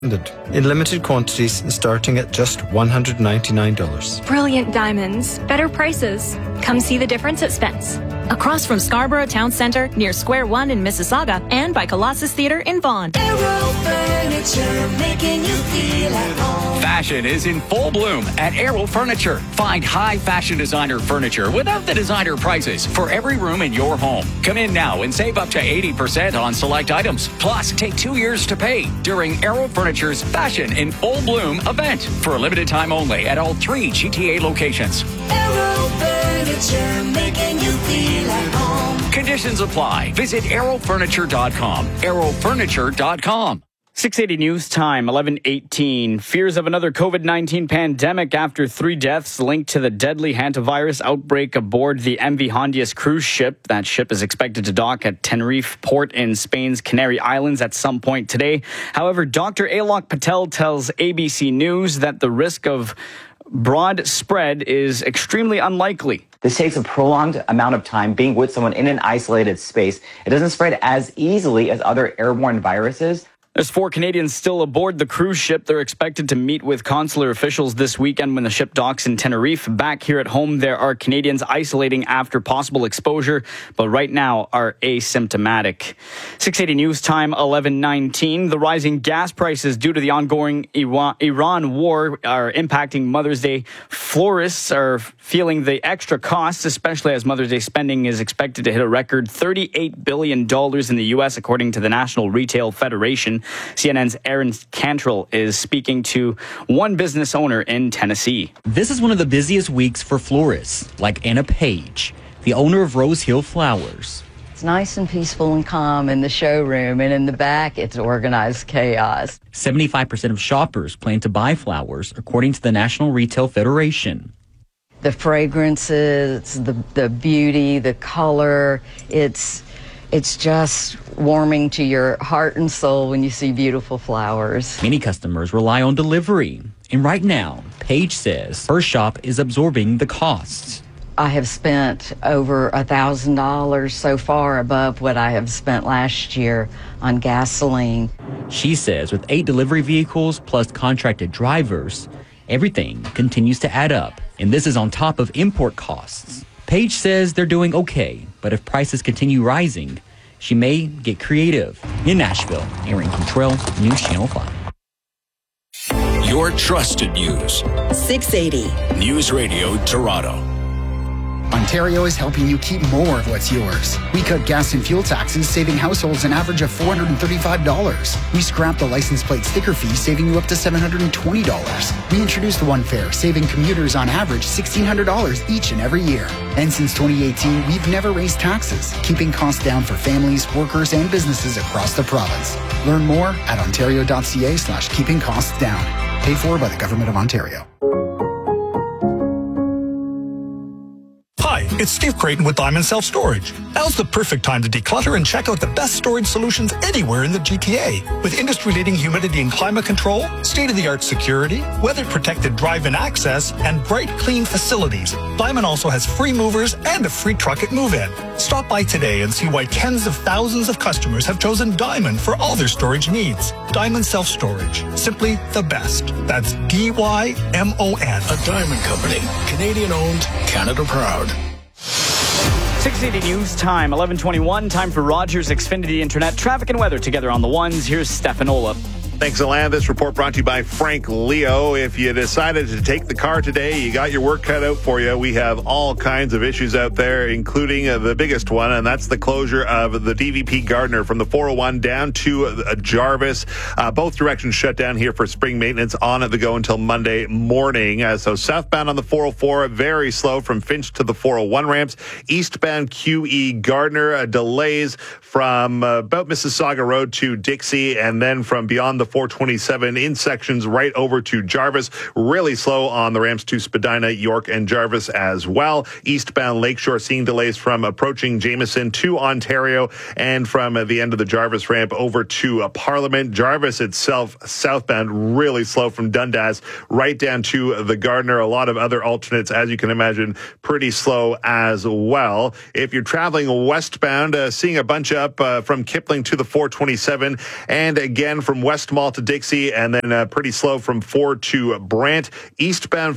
in limited quantities and starting at just $199. Brilliant diamonds, better prices. Come see the difference at Spence. Across from Scarborough Town Centre, near Square One in Mississauga, and by Colossus Theatre in Vaughan. Arrow Furniture, making you feel at home. Fashion is in full bloom at Arrow Furniture. Find high fashion designer furniture without the designer prices for every room in your home. Come in now and save up to 80% on select items. Plus, take 2 years to pay during Arrow Furniture's Fashion in Full Bloom event for a limited time only at all 3 GTA locations. Arrow Furniture, making you feel at home. Conditions apply. Visit arrowfurniture.com. arrowfurniture.com. 680 News Time, 11:18. Fears of another COVID-19 pandemic after 3 deaths linked to the deadly hantavirus outbreak aboard the MV Hondias cruise ship. That ship is expected to dock at Tenerife port in Spain's Canary Islands at some point today. However, Dr. Alok Patel tells ABC News that the risk of broad spread is extremely unlikely. This takes a prolonged amount of time being with someone in an isolated space. It doesn't spread as easily as other airborne viruses. There's 4 Canadians still aboard the cruise ship. They're expected to meet with consular officials this weekend when the ship docks in Tenerife. Back here at home, there are Canadians isolating after possible exposure, but right now are asymptomatic. 680 News Time, 11:19. The rising gas prices due to the ongoing Iran war are impacting Mother's Day. Florists are feeling the extra costs, especially as Mother's Day spending is expected to hit a record $38 billion in the U.S., according to the National Retail Federation. CNN's Aaron Cantrell is speaking to one business owner in Tennessee. This is one of the busiest weeks for florists, like Anna Page, the owner of Rose Hill Flowers. It's nice and peaceful and calm in the showroom, and in the back, it's organized chaos. 75% of shoppers plan to buy flowers, according to the National Retail Federation. The fragrances, the beauty, the color, it's just warming to your heart and soul when you see beautiful flowers. Many customers rely on delivery. And right now, Paige says her shop is absorbing the costs. I have spent over $1,000 so far above what I have spent last year on gasoline. She says with 8 delivery vehicles plus contracted drivers, everything continues to add up. And this is on top of import costs. Paige says they're doing okay, but if prices continue rising, she may get creative. In Nashville, Aaron Cantrell, News Channel 5. Your trusted news. 680. News Radio Toronto. Ontario is helping you keep more of what's yours. We cut gas and fuel taxes, saving households an average of $435. We scrapped the license plate sticker fee, saving you up to $720. We introduced One Fare, saving commuters on average $1,600 each and every year. And since 2018, we've never raised taxes, keeping costs down for families, workers, and businesses across the province. Learn more at ontario.ca/keeping costs down. Paid for by the Government of Ontario. Hi, it's Steve Creighton with Diamond Self Storage. Now's the perfect time to declutter and check out the best storage solutions anywhere in the GTA. With industry-leading humidity and climate control, state-of-the-art security, weather-protected drive-in access, and bright, clean facilities, Diamond also has free movers and a free truck at move-in. Stop by today and see why tens of thousands of customers have chosen Diamond for all their storage needs. Diamond Self Storage. Simply the best. That's DYMON. A Diamond Company. Canadian-owned, Canada proud. 680 News Time, 11:21. Time for Rogers Xfinity Internet. Traffic and weather together on the ones. Here's Stefan Ola. Thanks, Alan. This report brought to you by Frank Leo. If you decided to take the car today, you got your work cut out for you. We have all kinds of issues out there, including the biggest one, and that's the closure of the DVP Gardner from the 401 down to Jarvis. Both directions shut down here for spring maintenance on the go until Monday morning. So southbound on the 404, very slow from Finch to the 401 ramps. Eastbound QE Gardner, delays from about Mississauga Road to Dixie, and then from beyond the 427 in sections right over to Jarvis. Really slow on the ramps to Spadina, York, and Jarvis as well. Eastbound Lakeshore seeing delays from approaching Jameson to Ontario and from the end of the Jarvis ramp over to Parliament. Jarvis itself, southbound, really slow from Dundas right down to the Gardner. A lot of other alternates, as you can imagine, pretty slow as well. If you're traveling westbound, seeing a bunch up from Kipling to the 427 and again from Westmont Mall to Dixie, and then pretty slow from 4 to Brant. Eastbound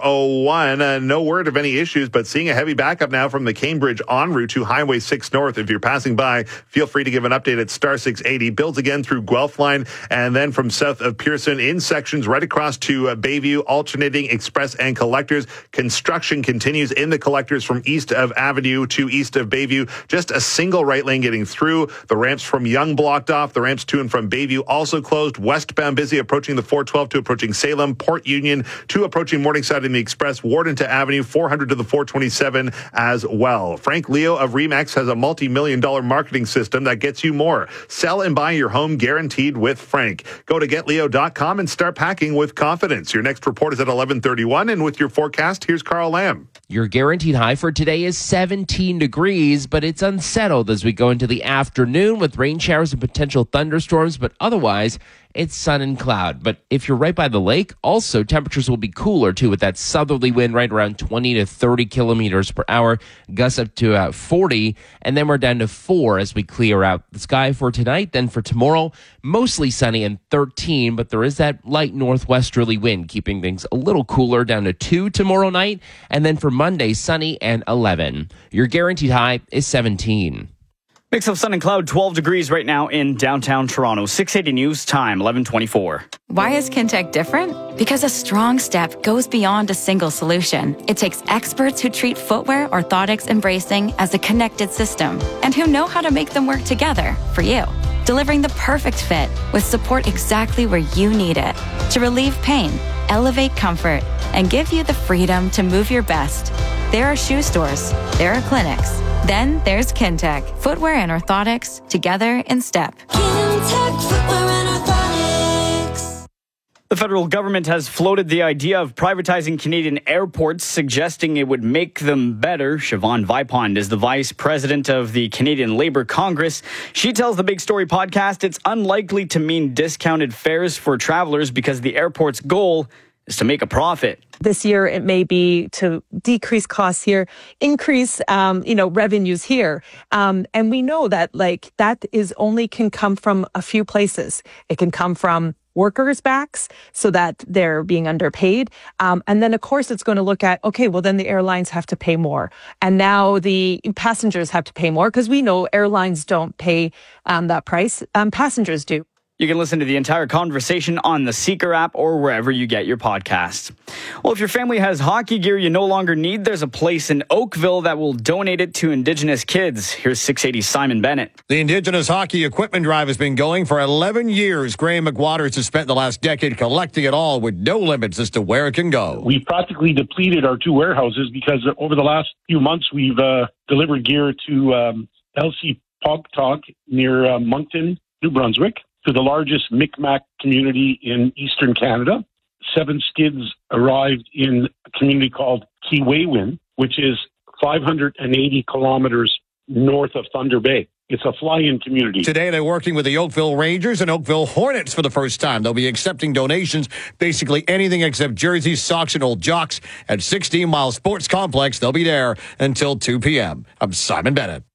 401, no word of any issues, but seeing a heavy backup now from the Cambridge en route to Highway 6 North. If you're passing by, feel free to give an update at star 680. Builds again through Guelph Line, and then from south of Pearson in sections right across to Bayview, alternating express and collectors. Construction continues in the collectors from east of Avenue to east of Bayview. Just a single right lane getting through. The ramps from Yonge blocked off. The ramps to and from Bayview also closed. Westbound busy approaching the 412 to approaching Salem. Port Union to approaching Morningside in the express. Warden to Avenue. 400 to the 427 as well. Frank Leo of Remax has a multi-million-dollar marketing system that gets you more. Sell and buy your home guaranteed with Frank. Go to getleo.com and start packing with confidence. Your next report is at 11:31, and with your forecast, here's Carl Lamb. Your guaranteed high for today is 17 degrees, but it's unsettled as we go into the afternoon with rain showers and potential thunderstorms, but otherwise, it's sun and cloud. But if you're right by the lake, also temperatures will be cooler too with that southerly wind right around 20 to 30 kilometers per hour, gusts up to 40, and then we're down to 4 as we clear out the sky for tonight. Then for tomorrow, mostly sunny and 13, but there is that light northwesterly wind keeping things a little cooler, down to 2 tomorrow night, and then for Monday, sunny and 11. Your guaranteed high is 17. Mix of sun and cloud, 12 degrees right now in downtown Toronto. 680 News Time, 11:24. Why is Kintec different? Because a strong step goes beyond a single solution. It takes experts who treat footwear, orthotics, and bracing as a connected system, and who know how to make them work together for you. Delivering the perfect fit with support exactly where you need it to relieve pain, elevate comfort, and give you the freedom to move your best. There are shoe stores, there are clinics, then there's Kintec, footwear and orthotics together in step. Kintec Footwear and Orthotics. The federal government has floated the idea of privatizing Canadian airports, suggesting it would make them better. Siobhan Vipond is the vice president of the Canadian Labour Congress. She tells the Big Story podcast it's unlikely to mean discounted fares for travelers because the airport's goal is to make a profit. This year, it may be to decrease costs here, increase, revenues here. And we know that that is only can come from a few places. It can come from workers' backs so that they're being underpaid. And then, of course, it's going to look at, okay, well, then the airlines have to pay more. And now the passengers have to pay more because we know airlines don't pay that price. Passengers do. You can listen to the entire conversation on the Seeker app or wherever you get your podcasts. Well, if your family has hockey gear you no longer need, there's a place in Oakville that will donate it to Indigenous kids. Here's 680's Simon Bennett. The Indigenous Hockey Equipment Drive has been going for 11 years. Graham McWaters has spent the last decade collecting it all with no limits as to where it can go. We've practically depleted our 2 warehouses because over the last few months we've delivered gear to LC Pogtalk near Moncton, New Brunswick, to the largest Mi'kmaq community in Eastern Canada. 7 skids arrived in a community called Keewawin, which is 580 kilometers north of Thunder Bay. It's a fly-in community. Today, they're working with the Oakville Rangers and Oakville Hornets for the first time. They'll be accepting donations, basically anything except jerseys, socks, and old jocks at 16 Mile Sports Complex. They'll be there until 2 p.m. I'm Simon Bennett.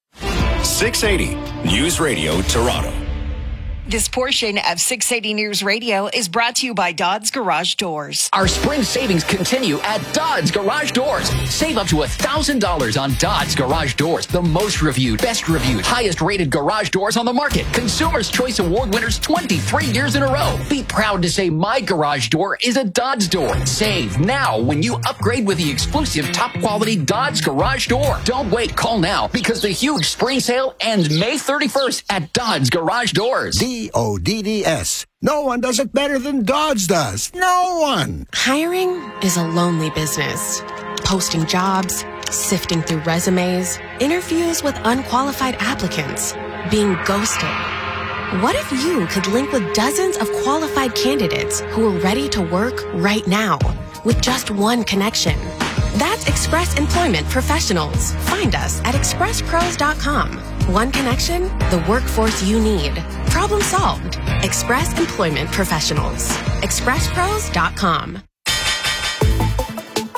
680 News Radio Toronto. This portion of 680 News Radio is brought to you by Dodds Garage Doors. Our spring savings continue at Dodds Garage Doors. Save up to $1,000 on Dodds Garage Doors, the most reviewed, best reviewed, highest rated garage doors on the market. Consumer's Choice Award winners 23 years in a row. Be proud to say my garage door is a Dodds door. Save now when you upgrade with the exclusive top quality Dodds Garage Door. Don't wait, call now because the huge spring sale ends May 31st at Dodds Garage Doors. DODDS. No one does it better than Dodds does. No one. Hiring is a lonely business. Posting jobs, sifting through resumes, interviews with unqualified applicants, being ghosted. What if you could link with dozens of qualified candidates who are ready to work right now with just one connection? That's Express Employment Professionals. Find us at expresspros.com. One connection, the workforce you need. Problem solved. Express Employment Professionals. expresspros.com.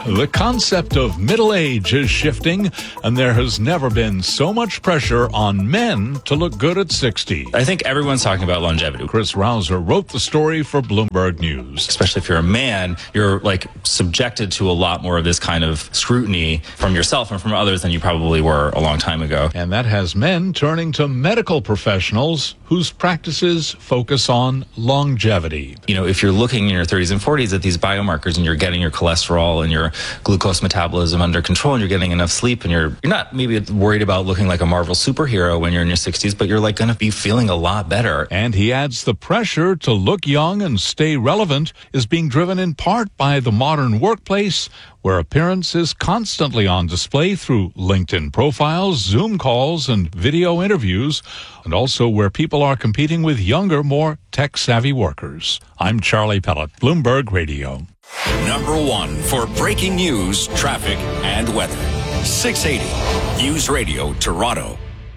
The concept of middle age is shifting, and there has never been so much pressure on men to look good at 60. I think everyone's talking about longevity. Chris Rouser wrote the story for Bloomberg News. Especially if you're a man, you're subjected to a lot more of this kind of scrutiny from yourself and from others than you probably were a long time ago. And that has men turning to medical professionals whose practices focus on longevity. If you're looking in your 30s and 40s at these biomarkers and you're getting your cholesterol and your glucose metabolism under control and you're getting enough sleep and you're not maybe worried about looking like a Marvel superhero when you're in your 60s, but you're going to be feeling a lot better. And he adds the pressure to look young and stay relevant is being driven in part by the modern workplace, where appearance is constantly on display through LinkedIn profiles, Zoom calls, and video interviews, and also where people are competing with younger, more tech-savvy workers. I'm Charlie Pellet, Bloomberg Radio. Number 1 for breaking news, traffic, and weather. 680 News Radio Toronto.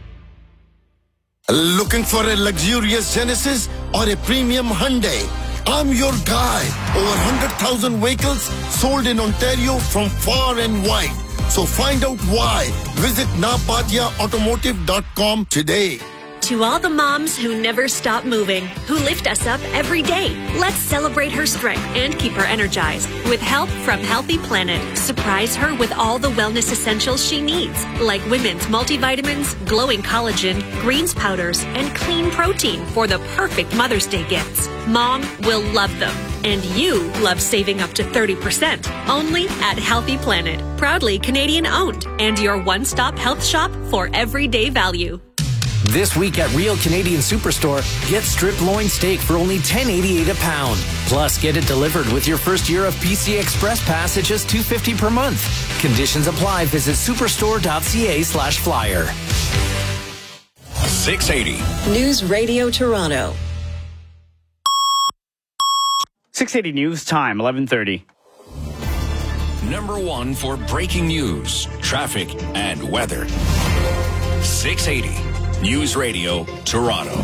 Looking for a luxurious Genesis or a premium Hyundai? I'm your guy. Over 100,000 vehicles sold in Ontario from far and wide. So find out why. Visit napatiaautomotive.com today. To all the moms who never stop moving, who lift us up every day, let's celebrate her strength and keep her energized. With help from Healthy Planet, surprise her with all the wellness essentials she needs, like women's multivitamins, glowing collagen, greens powders, and clean protein for the perfect Mother's Day gifts. Mom will love them. And you love saving up to 30%. Only at Healthy Planet. Proudly Canadian owned. And your one-stop health shop for everyday value. This week at Real Canadian Superstore, get strip loin steak for only $10.88 a pound. Plus, get it delivered with your first year of PC Express Pass at just $2.50 per month. Conditions apply. Visit superstore.ca/flyer. 680 News Radio Toronto. 680 News Time, 11:30. Number 1 for breaking news, traffic, and weather. 680 News Radio Toronto.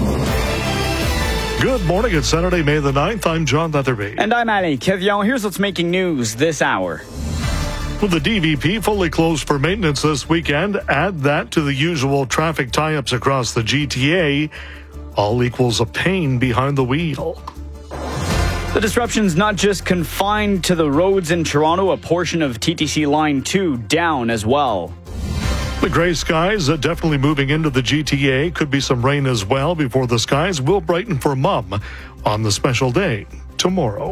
Good morning. It's Saturday, May the 9th. I'm John Leatherby. And I'm Ali Kevion. Here's what's making news this hour. With the DVP fully closed for maintenance this weekend, add that to the usual traffic tie-ups across the GTA, all equals a pain behind the wheel. The disruption's not just confined to the roads in Toronto, a portion of TTC Line 2 down as well. The gray skies are definitely moving into the GTA. Could be some rain as well before the skies will brighten for Mum on the special day tomorrow.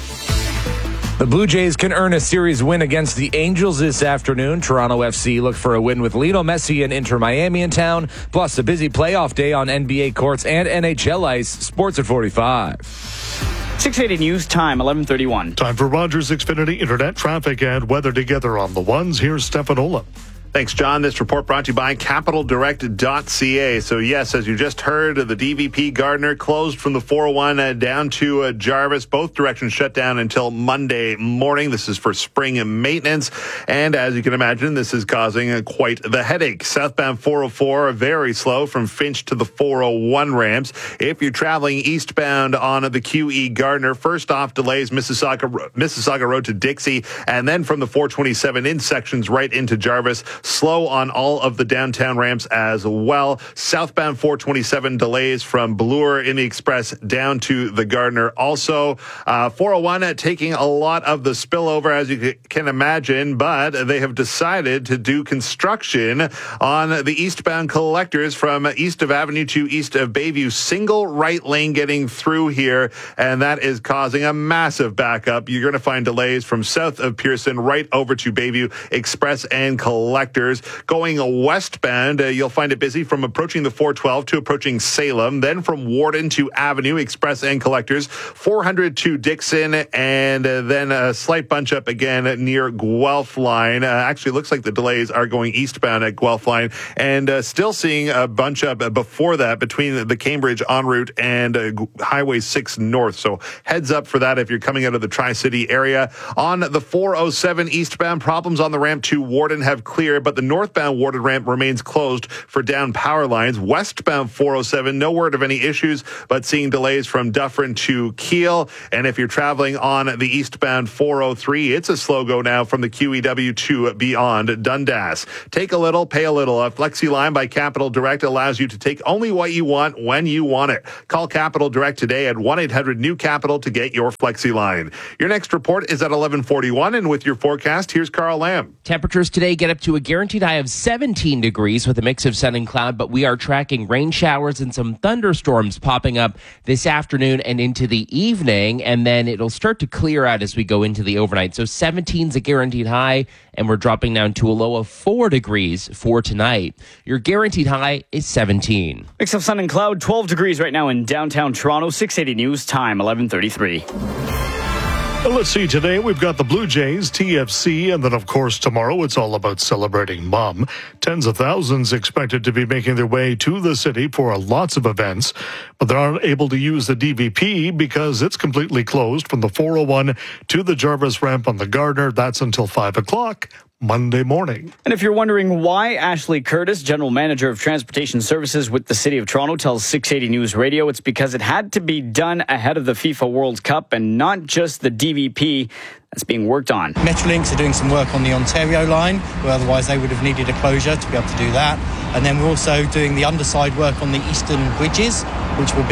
The Blue Jays can earn a series win against the Angels this afternoon. Toronto FC look for a win with Lionel Messi and Inter Miami in town, plus a busy playoff day on NBA courts and NHL ice. Sports at 45. 680 News Time, 11:31. Time for Rogers Xfinity Internet traffic and weather together on the ones. Here's Stefan Ola. Thanks, John. This report brought to you by CapitalDirect.ca. So, yes, as you just heard, the DVP Gardiner closed from the 401 down to Jarvis. Both directions shut down until Monday morning. This is for spring maintenance. And as you can imagine, this is causing quite the headache. Southbound 404, very slow from Finch to the 401 ramps. If you're traveling eastbound on the QE Gardiner, first off, delays Mississauga Road to Dixie, and then from the 427 in sections right into Jarvis. Slow on all of the downtown ramps as well. Southbound 427 delays from Bloor in the Express down to the Gardiner. Also, 401 taking a lot of the spillover, as you can imagine, but they have decided to do construction on the eastbound collectors from east of Avenue to east of Bayview. Single right lane getting through here, and that is causing a massive backup. You're going to find delays from south of Pearson right over to Bayview Express and collectors. Going westbound, you'll find it busy from approaching the 412 to approaching Salem, then from Warden to Avenue, Express and collectors, 400 to Dixon, and then a slight bunch up again near Guelph Line. Actually, looks like the delays are going eastbound at Guelph Line, and still seeing a bunch up before that between the Cambridge en route and Highway 6 North. So heads up for that if you're coming out of the Tri-City area. On the 407 eastbound, problems on the ramp to Warden have cleared. clear, but the northbound Warden ramp remains closed for down power lines. Westbound 407, no word of any issues, but seeing delays from Dufferin to Kiel. And if you're traveling on the eastbound 403, it's a slow go now from the QEW to beyond Dundas. Take a little, pay a little. A Flexi Line by Capital Direct allows you to take only what you want when you want it. Call Capital Direct today at 1-800-NEW-CAPITAL to get your Flexi Line. Your next report is at 11:41, and with your forecast, here's Carl Lamb. Temperatures today get up to a guaranteed high of 17 degrees with a mix of sun and cloud, but we are tracking rain showers and some thunderstorms popping up this afternoon and into the evening, and then it'll start to clear out as we go into the overnight. So 17 is a guaranteed high, and we're dropping down to a low of 4 degrees for tonight. Your guaranteed high is 17. Mix of sun and cloud, 12 degrees right now in downtown Toronto. 680 News Time, 11:33. Let's see, today we've got the Blue Jays, TFC, and then, of course, tomorrow it's all about celebrating Mom. Tens of thousands expected to be making their way to the city for lots of events, but they aren't able to use the DVP because it's completely closed from the 401 to the Jarvis ramp on the Gardner. That's until 5 o'clock. Monday morning. And if you're wondering why, Ashley Curtis, General Manager of Transportation Services with the City of Toronto, tells 680 News Radio it's because it had to be done ahead of the FIFA World Cup and not just the DVP that's being worked on. Metrolinx are doing some work on the Ontario line, where otherwise they would have needed a closure to be able to do that. And then we're also doing the underside work on the eastern bridges, which have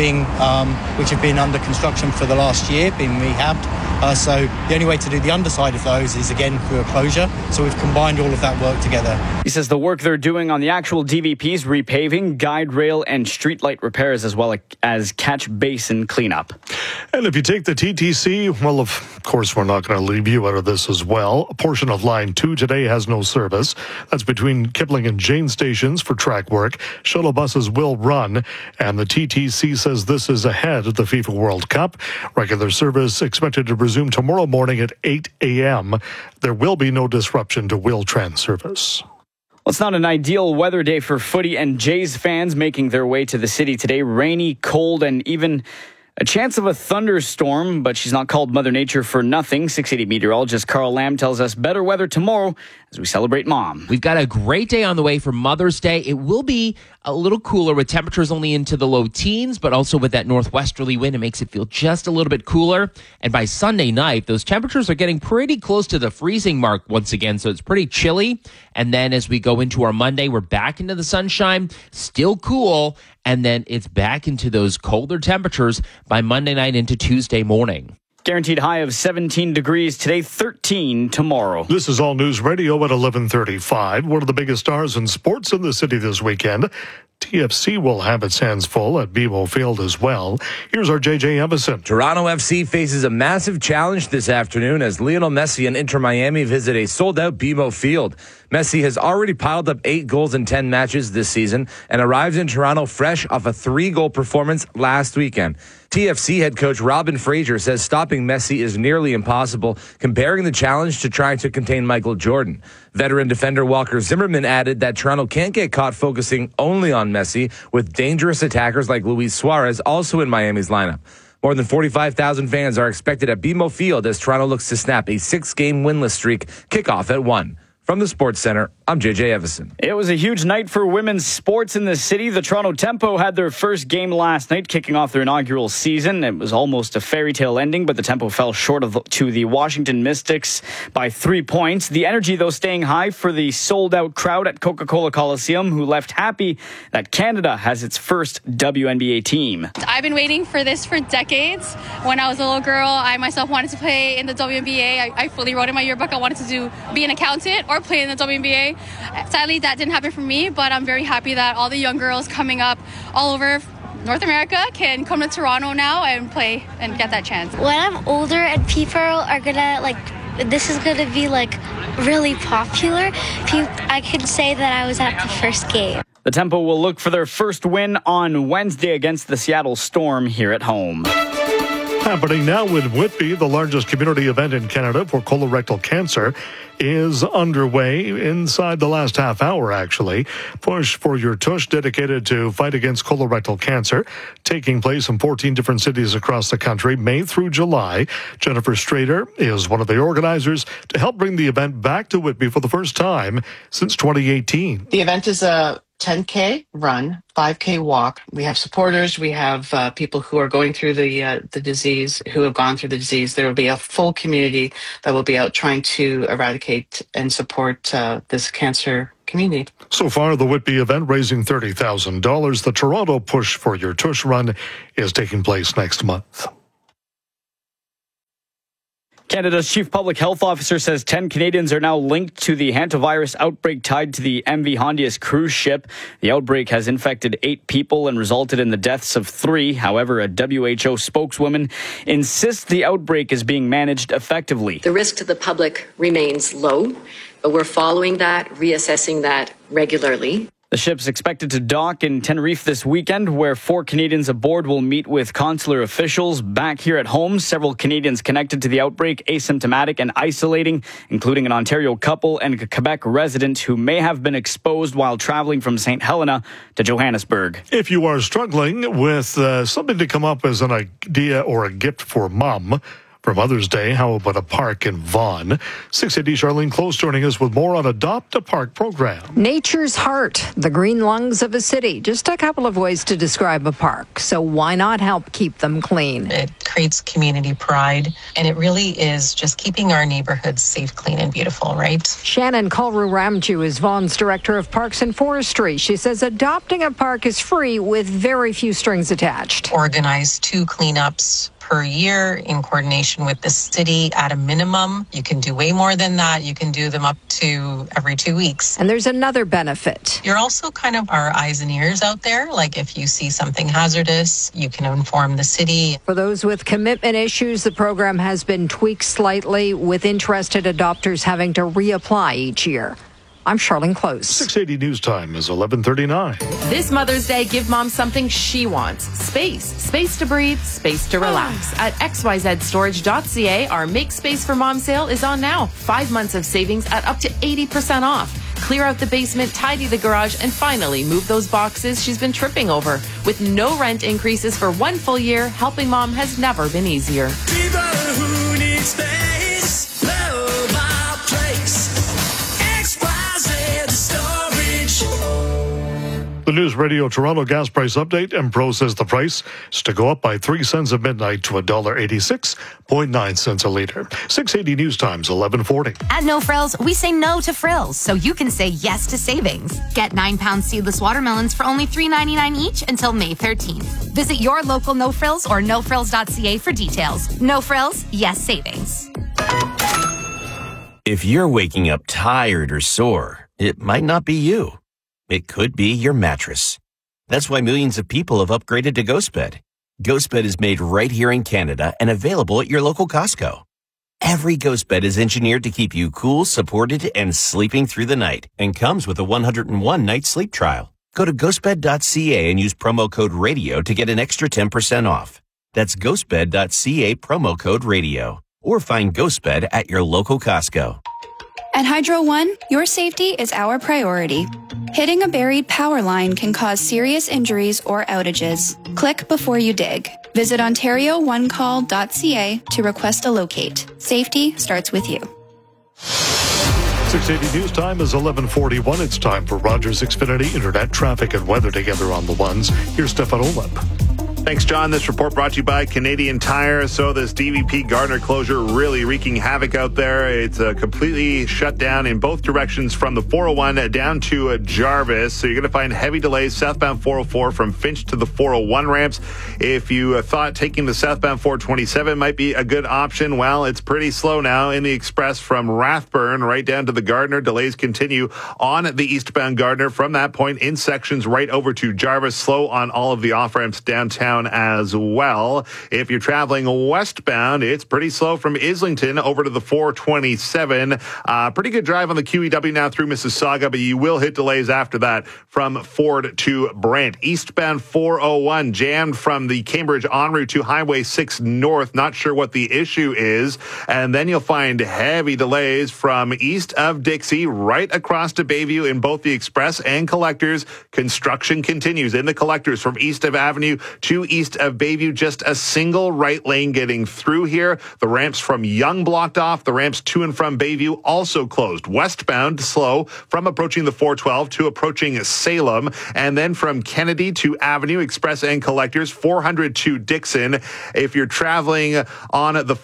been under construction for the last year, being rehabbed. So the only way to do the underside of those is, again, through a closure. So we've combined all of that work together. He says the work they're doing on the actual DVPs, repaving, guide rail, and streetlight repairs, as well as catch basin cleanup. And if you take the TTC, well, of course, we're not going to leave you out of this as well. A portion of Line 2 today has no service. That's between Kipling and Jane stations for track work. Shuttle buses will run, and the TTC says this is ahead of the FIFA World Cup. Regular service expected to resume tomorrow morning at 8 a.m. There will be no disruption to Wheel-Trans service. Well, it's not an ideal weather day for footy and Jays fans making their way to the city today. Rainy, cold, and even a chance of a thunderstorm, but she's not called Mother Nature for nothing. 680 meteorologist Carl Lamb tells us better weather tomorrow as we celebrate Mom. We've got a great day on the way for Mother's Day. It will be a little cooler with temperatures only into the low teens, but also with that northwesterly wind, it makes it feel just a little bit cooler. And by Sunday night, those temperatures are getting pretty close to the freezing mark once again, so it's pretty chilly. And then as we go into our Monday, we're back into the sunshine, still cool, and then it's back into those colder temperatures by Monday night into Tuesday morning. Guaranteed high of 17 degrees today, 13 tomorrow. This is All News Radio at 11:35. One of the biggest stars in sports in the city this weekend. TFC will have its hands full at BMO Field as well. Here's our JJ Evison. Toronto FC faces a massive challenge this afternoon as Lionel Messi and Inter Miami visit a sold-out BMO Field. Messi has already piled up 8 goals in 10 matches this season and arrives in Toronto fresh off a 3-goal performance last weekend. TFC head coach Robin Fraser says stopping Messi is nearly impossible, comparing the challenge to trying to contain Michael Jordan. Veteran defender Walker Zimmerman added that Toronto can't get caught focusing only on Messi, with dangerous attackers like Luis Suarez also in Miami's lineup. More than 45,000 fans are expected at BMO Field as Toronto looks to snap a 6-game winless streak. Kickoff at 1. From the Sports Center, I'm JJ Evison. It was a huge night for women's sports in the city. The Toronto Tempo had their first game last night, kicking off their inaugural season. It was almost a fairy tale ending, but the Tempo fell short to the Washington Mystics by 3 points. The energy, though, staying high for the sold-out crowd at Coca-Cola Coliseum, who left happy that Canada has its first WNBA team. I've been waiting for this for decades. When I was a little girl, I myself wanted to play in the WNBA. I fully wrote in my yearbook I wanted to be an accountant or play in the WNBA. Sadly, that didn't happen for me, but I'm very happy that all the young girls coming up all over North America can come to Toronto now and play and get that chance. When I'm older and people are gonna this is gonna be really popular, I can say that I was at the first game. The Tempo will look for their first win on Wednesday against the Seattle Storm here at home. Happening now in Whitby, the largest community event in Canada for colorectal cancer. is underway inside the last half hour, actually. Push for Your Tush, dedicated to fight against colorectal cancer, taking place in 14 different cities across the country, May through July. Jennifer Strader is one of the organizers to help bring the event back to Whitby for the first time since 2018. The event is a 10K run, 5K walk. We have supporters. We have people who are going through the disease, who have gone through the disease. There will be a full community that will be out trying to eradicate and support this cancer community. So far, the Whitby event raising $30,000. The Toronto Push for Your Tush run is taking place next month. Canada's chief public health officer says 10 Canadians are now linked to the hantavirus outbreak tied to the MV Hondias cruise ship. The outbreak has infected 8 people and resulted in the deaths of 3. However, a WHO spokeswoman insists the outbreak is being managed effectively. The risk to the public remains low, but we're following that, reassessing that regularly. The ship's expected to dock in Tenerife this weekend, where 4 Canadians aboard will meet with consular officials. Back here at home, several Canadians connected to the outbreak, asymptomatic and isolating, including an Ontario couple and a Quebec resident who may have been exposed while traveling from St. Helena to Johannesburg. If you are struggling with something to come up as an idea or a gift for mom for Mother's Day, how about a park in Vaughan? 680 Charlene Close joining us with more on Adopt a Park program. Nature's heart, the green lungs of a city. Just a couple of ways to describe a park. So why not help keep them clean? It creates community pride, and it really is just keeping our neighborhoods safe, clean, and beautiful, right? Shannon Kalru-Ramju is Vaughan's Director of Parks and Forestry. She says adopting a park is free with very few strings attached. Organize 2 cleanups per year in coordination with the city at a minimum. You can do way more than that. You can do them up to every 2 weeks. And there's another benefit. You're also kind of our eyes and ears out there. Like if you see something hazardous, you can inform the city. For those with commitment issues, the program has been tweaked slightly, with interested adopters having to reapply each year. I'm Charlene Close. 680 News Time is 11:39. This Mother's Day, give mom something she wants. Space. Space to breathe, space to relax. At xyzstorage.ca, our Make Space for Mom sale is on now. 5 months of savings at up to 80% off. Clear out the basement, tidy the garage, and finally move those boxes she's been tripping over. With no rent increases for 1 full year, helping mom has never been easier. People who need space, love our place. The News Radio Toronto gas price update. Empro says the price is to go up by 3 cents at midnight to $1.86.9 a liter. 680 News Times, 1140. At No Frills, we say no to frills, so you can say yes to savings. Get 9-pound seedless watermelons for only $3.99 each until May 13th. Visit your local No Frills or nofrills.ca for details. No Frills, yes savings. If you're waking up tired or sore, it might not be you. It could be your mattress. That's why millions of people have upgraded to GhostBed. GhostBed is made right here in Canada and available at your local Costco. Every GhostBed is engineered to keep you cool, supported, and sleeping through the night, and comes with a 101-night sleep trial. Go to ghostbed.ca and use promo code RADIO to get an extra 10% off. That's ghostbed.ca, promo code RADIO. Or find GhostBed at your local Costco. At Hydro One, your safety is our priority. Hitting a buried power line can cause serious injuries or outages. Click before you dig. Visit OntarioOneCall.ca to request a locate. Safety starts with you. 680 News Time is 11:41. It's time for Rogers Xfinity Internet traffic and weather together on the ones. Here's Stefan Olip. Thanks, John. This report brought to you by Canadian Tire. So this DVP Gardner closure really wreaking havoc out there. It's completely shut down in both directions from the 401 down to Jarvis. So you're going to find heavy delays southbound 404 from Finch to the 401 ramps. If you thought taking the southbound 427 might be a good option, well, it's pretty slow now in the express from Rathburn right down to the Gardner. Delays continue on the eastbound Gardner from that point in sections right over to Jarvis. Slow on all of the off-ramps downtown. down as well. If you're traveling westbound, it's pretty slow from Islington over to the 427. Pretty good drive on the QEW now through Mississauga, but you will hit delays after that from Ford to Brant. Eastbound 401 jammed from the Cambridge en route to Highway 6 North. Not sure what the issue is. And then you'll find heavy delays from east of Dixie right across to Bayview in both the express and collectors. Construction continues in the collectors from east of Avenue to east of Bayview. Just a single right lane getting through here. The ramps from Yonge blocked off. The ramps to and from Bayview also closed. Westbound slow from approaching the 412 to approaching Salem. And then from Kennedy to Avenue, express and collectors, 400 to Dixon. If you're traveling on the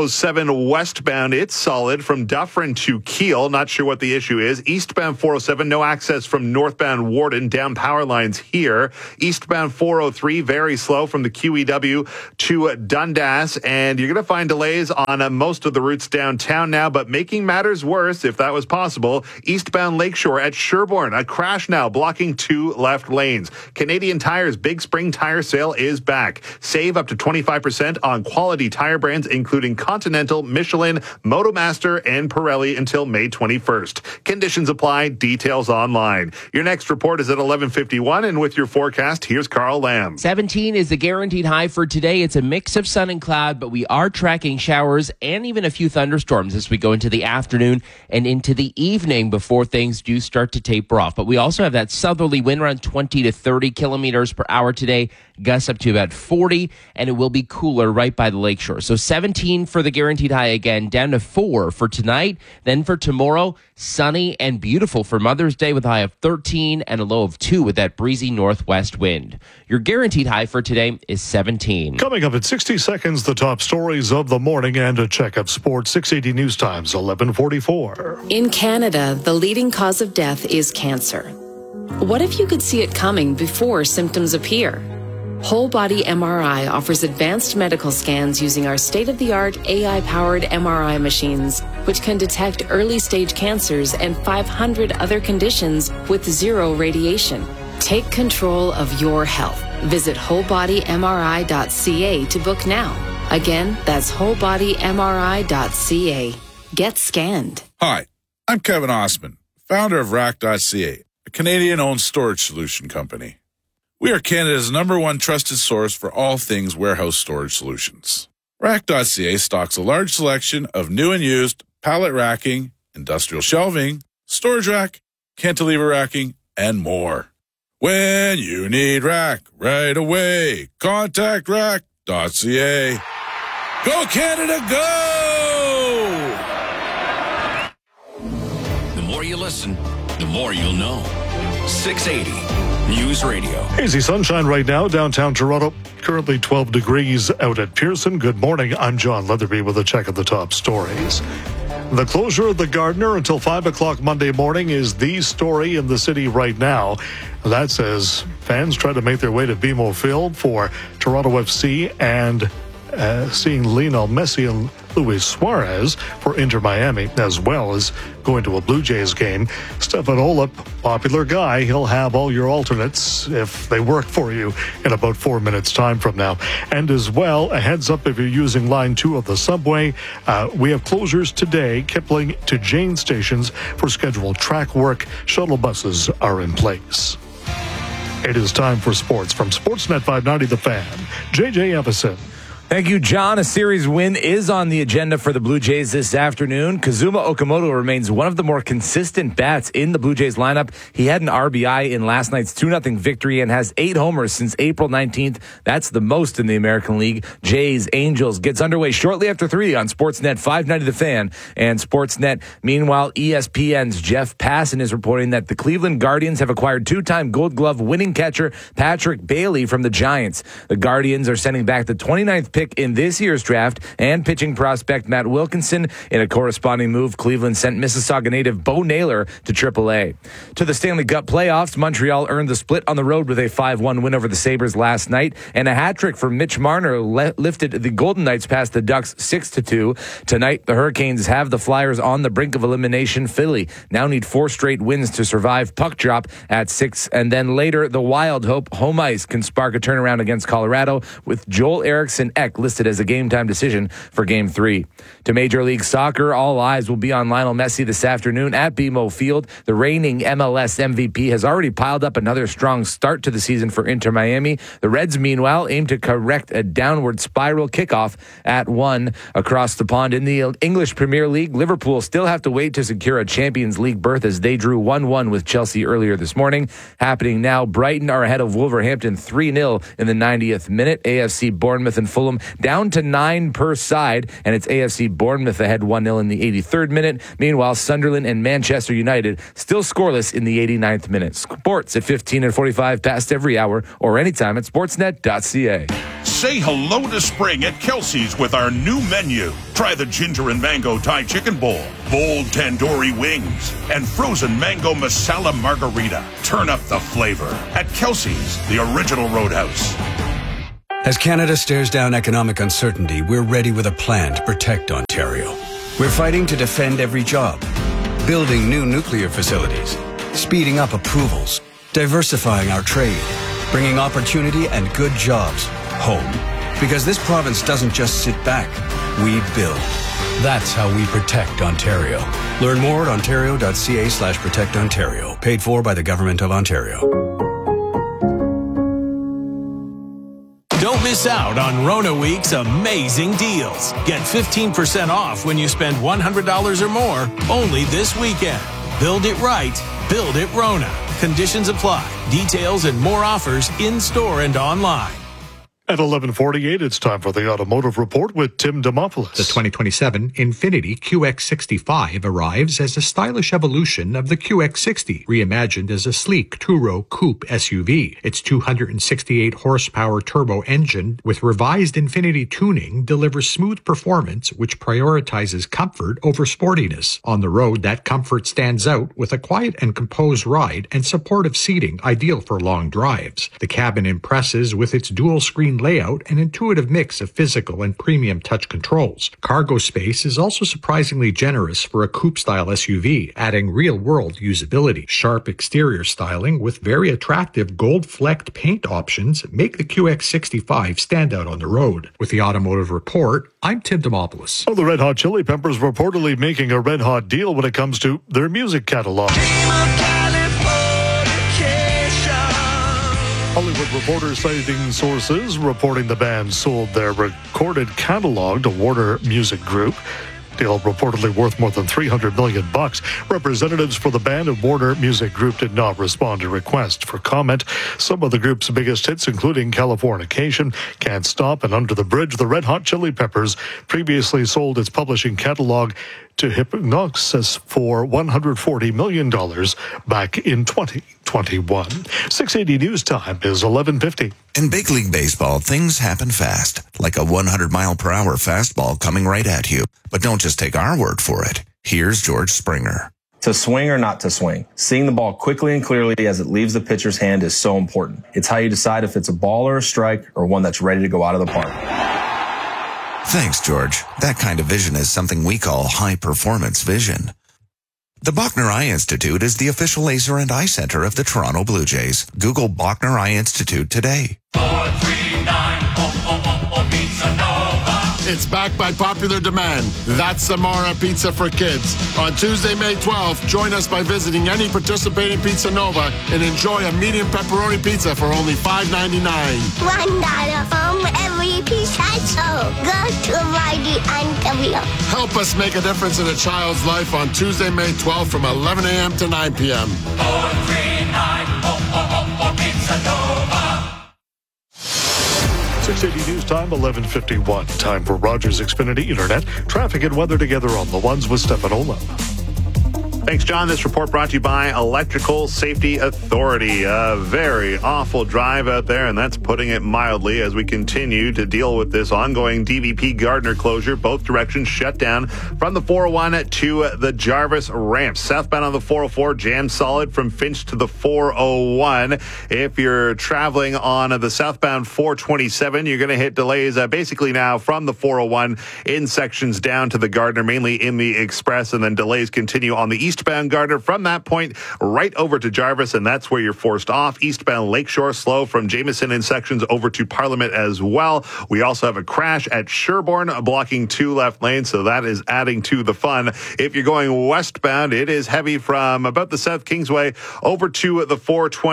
407 westbound, it's solid from Dufferin to Kiel. Not sure what the issue is. Eastbound 407, no access from northbound Warden, down power lines here. Eastbound 403, very slow from the QEW to Dundas. And you're going to find delays on most of the routes downtown now, but making matters worse, if that was possible, eastbound Lakeshore at Sherbourne, a crash now blocking 2 left lanes. Canadian Tire's Big Spring Tire Sale is back. Save up to 25% on quality tire brands, including Continental, Michelin, Motomaster, and Pirelli until May 21st. Conditions apply. Details online. Your next report is at 11:51, and with your forecast, here's Carl Lamb. 17 is the guaranteed high for today. It's a mix of sun and cloud, but we are tracking showers and even a few thunderstorms as we go into the afternoon and into the evening before things do start to taper off. But we also have that southerly wind around 20 to 30 kilometers per hour today, gusts up to about 40, and it will be cooler right by the lakeshore. So 17 for the guaranteed high again, down to 4 for tonight. Then for tomorrow, sunny and beautiful for Mother's Day with a high of 13 and a low of 2 with that breezy northwest wind. Your guaranteed high for today is 17. Coming up at 60 seconds, the top stories of the morning and a check of sports. 680 News Times, 11:44. In Canada, the leading cause of death is cancer. What if you could see it coming before symptoms appear? Whole Body MRI offers advanced medical scans using our state-of-the-art AI-powered MRI machines, which can detect early-stage cancers and 500 other conditions with 0 radiation. Take control of your health. Visit wholebodymri.ca to book now. Again, that's wholebodymri.ca. Get scanned. Hi, I'm Kevin Osman, founder of Rack.ca, a Canadian-owned storage solution company. We are Canada's #1 trusted source for all things warehouse storage solutions. Rack.ca stocks a large selection of new and used pallet racking, industrial shelving, storage rack, cantilever racking, and more. When you need rack right away, contact Rack.ca. Go Canada, go! The more you listen, the more you'll know. 680 News Radio. Hazy sunshine right now, downtown Toronto. Currently 12 degrees out at Pearson. Good morning. I'm John Leatherby with a check of the top stories. The closure of the Gardiner until 5 o'clock Monday morning is the story in the city right now. That's as fans try to make their way to BMO Field for Toronto FC and seeing Lionel Messi and Luis Suarez for Inter Miami, as well as going to a Blue Jays game. Stefan Olip, popular guy. He'll have all your alternates if they work for you in about 4 minutes time from now. And as well, a heads up if you're using line 2 of the subway, we have closures today, Kipling to Jane stations for scheduled track work. Shuttle buses are in place. It is time for sports from Sportsnet 590 The Fan. JJ Everson. Thank you, John. A series win is on the agenda for the Blue Jays this afternoon. Kazuma Okamoto remains one of the more consistent bats in the Blue Jays lineup. He had an RBI in last night's 2-0 victory and has 8 homers since April 19th. That's the most in the American League. Jays Angels gets underway shortly after 3 on Sportsnet 590 The Fan and Sportsnet. Meanwhile, ESPN's Jeff Passan is reporting that the Cleveland Guardians have acquired 2-time Gold Glove winning catcher Patrick Bailey from the Giants. The Guardians are sending back the 29th pick in this year's draft, and pitching prospect Matt Wilkinson. In a corresponding move, Cleveland sent Mississauga native Bo Naylor to AAA. To the Stanley Cup playoffs, Montreal earned the split on the road with a 5-1 win over the Sabres last night, and a hat trick from Mitch Marner lifted the Golden Knights past the Ducks 6-2. Tonight, the Hurricanes have the Flyers on the brink of elimination. Philly now need 4 straight wins to survive puck drop at 6, and then later, the Wild hope home ice can spark a turnaround against Colorado, with Joel Eriksson Ek listed as a game-time decision for Game 3. To Major League Soccer, all eyes will be on Lionel Messi this afternoon at BMO Field. The reigning MLS MVP has already piled up another strong start to the season for Inter Miami. The Reds, meanwhile, aim to correct a downward spiral. Kickoff at 1 across the pond. In the English Premier League, Liverpool still have to wait to secure a Champions League berth as they drew 1-1 with Chelsea earlier this morning. Happening now, Brighton are ahead of Wolverhampton 3-0 in the 90th minute. AFC Bournemouth and Fulham down to 9 per side, and it's AFC Bournemouth ahead 1-0 in the 83rd minute. Meanwhile, Sunderland and Manchester United still scoreless in the 89th minute. Sports at 15 and 45 past every hour, or anytime at sportsnet.ca. Say hello to spring at Kelsey's with our new menu. Try the ginger and mango Thai chicken bowl, bold tandoori wings, and frozen mango masala margarita. Turn up the flavor at Kelsey's, the original Roadhouse. As Canada stares down economic uncertainty, we're ready with a plan to protect Ontario. We're fighting to defend every job, building new nuclear facilities, speeding up approvals, diversifying our trade, bringing opportunity and good jobs home. Because this province doesn't just sit back, we build. That's how we protect Ontario. Learn more at ontario.ca/protectontario. Paid for by the Government of Ontario. Don't miss out on Rona Week's amazing deals. Get 15% off when you spend $100 or more only this weekend. Build it right. Build it Rona. Conditions apply. Details and more offers in-store and online. At 11:48, it's time for the Automotive Report with Tim Demopoulos. The 2027 Infiniti QX65 arrives as a stylish evolution of the QX60, reimagined as a sleek two-row coupe SUV. Its 268 horsepower turbo engine with revised Infiniti tuning delivers smooth performance, which prioritizes comfort over sportiness. On the road, that comfort stands out with a quiet and composed ride and supportive seating, ideal for long drives. The cabin impresses with its dual-screen layout and intuitive mix of physical and premium touch controls. Cargo space is also surprisingly generous for a coupe-style SUV, adding real-world usability. Sharp exterior styling with very attractive gold-flecked paint options make the QX65 stand out on the road. With the Automotive Report, I'm Tim Demopoulos. Well, the Red Hot Chili Peppers reportedly making a red-hot deal when it comes to their music catalog. Hollywood Reporter citing sources reporting the band sold their recorded catalog to Warner Music Group. Deal reportedly worth more than $300 million. Representatives for the band and Warner Music Group did not respond to requests for comment. Some of the group's biggest hits, including Californication, Can't Stop, and Under the Bridge. The Red Hot Chili Peppers previously sold its publishing catalog to Hypnosis for $140 million back in 2021. 680 News Time is 11:50. In big league baseball, things happen fast, like a 100-mile-per-hour fastball coming right at you. But don't just take our word for it. Here's George Springer. To swing or not to swing, seeing the ball quickly and clearly as it leaves the pitcher's hand is so important. It's how you decide if it's a ball or a strike or one that's ready to go out of the park. Thanks, George. That kind of vision is something we call high-performance vision. The Bachner Eye Institute is the official laser and eye center of the Toronto Blue Jays. Google Bachner Eye Institute today. 439 Pizza Nova. It's back by popular demand. That's Samara Pizza for Kids. On Tuesday, May 12th, join us by visiting any participating Pizza Nova and enjoy a medium pepperoni pizza for only $5.99. $1 from every pizza, so go to Mighty Ontario. Help us make a difference in a child's life on Tuesday, May 12th from 11 a.m. to 9 p.m. 439 Pizza Nova. 680 News Time, 11:51. Time for Rogers Xfinity Internet. Traffic and weather together on the ones with Stefan Olaf. Thanks, John. This report brought to you by Electrical Safety Authority. A very awful drive out there, and that's putting it mildly as we continue to deal with this ongoing DVP Gardner closure. Both directions shut down from the 401 to the Jarvis ramp. Southbound on the 404, jammed solid from Finch to the 401. If you're traveling on the southbound 427, you're going to hit delays basically now from the 401 in sections down to the Gardner, mainly in the Express, and then delays continue on the eastbound Gardner from that point right over to Jarvis, and that's where you're forced off. Eastbound Lakeshore slow from Jameson in sections over to Parliament as well. We also have a crash at Sherbourne blocking 2 left lanes, so that is adding to the fun. If you're going westbound, it is heavy from about the South Kingsway over to the